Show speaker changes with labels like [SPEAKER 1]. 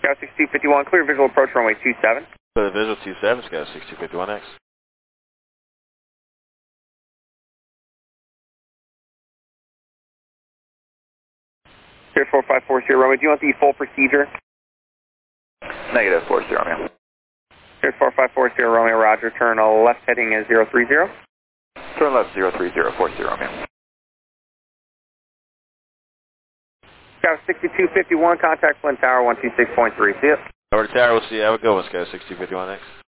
[SPEAKER 1] Sky 6251, clear visual approach runway 27.
[SPEAKER 2] Clear visual 27, Sky 6251X.
[SPEAKER 1] Clear 4540 runway, do you want the full procedure?
[SPEAKER 3] Negative 40, Romeo.
[SPEAKER 1] Clear 4540 Romeo, roger, turn left heading is 030.
[SPEAKER 3] Turn left 03040, Romeo.
[SPEAKER 1] Sky 6251, contact Flint Tower 126.3, see it.
[SPEAKER 2] Over to Tower, we'll see you. Have a good one, Sky 6251X.